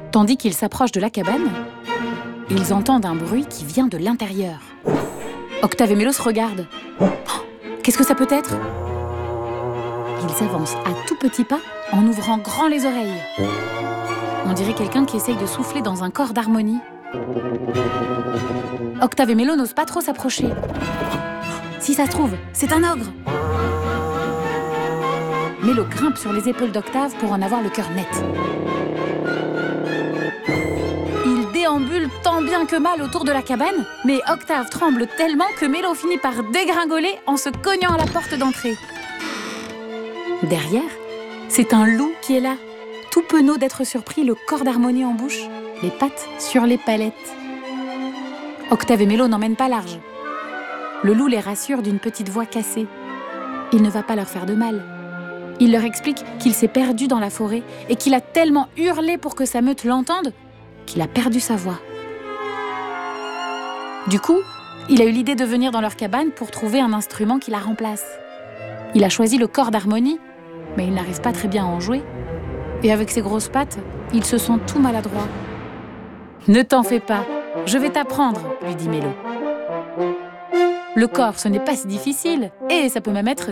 Tandis qu'ils s'approchent de la cabane, ils entendent un bruit qui vient de l'intérieur. Octave et Mélo se regardent. Oh, qu'est-ce que ça peut être? Ils avancent à tout petits pas en ouvrant grand les oreilles. On dirait quelqu'un qui essaye de souffler dans un corps d'harmonie. Octave et Mélo n'osent pas trop s'approcher. Si ça se trouve, c'est un ogre. Mélo grimpe sur les épaules d'Octave pour en avoir le cœur net. Il déambule tant bien que mal autour de la cabane, mais Octave tremble tellement que Mélo finit par dégringoler en se cognant à la porte d'entrée. Derrière, c'est un loup qui est là, tout penaud d'être surpris, le corps d'harmonie en bouche, les pattes sur les palettes. Octave et Mélo n'emmènent pas large. Le loup les rassure d'une petite voix cassée. Il ne va pas leur faire de mal. Il leur explique qu'il s'est perdu dans la forêt et qu'il a tellement hurlé pour que sa meute l'entende qu'il a perdu sa voix. Du coup, il a eu l'idée de venir dans leur cabane pour trouver un instrument qui la remplace. Il a choisi le corps d'harmonie, mais il n'arrive pas très bien à en jouer. Et avec ses grosses pattes, il se sent tout maladroit. « Ne t'en fais pas, je vais t'apprendre », lui dit Mélo. Le corps, ce n'est pas si difficile, et ça peut même être